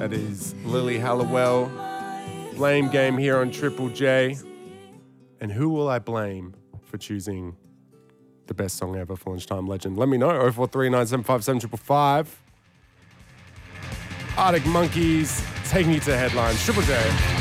That is Lily Hallowell. Blame game here on Triple J. And who will I blame for choosing the best song ever for Lunchtime Legend? Let me know. 0439757555. Arctic Monkeys taking you to headlines. Triple J.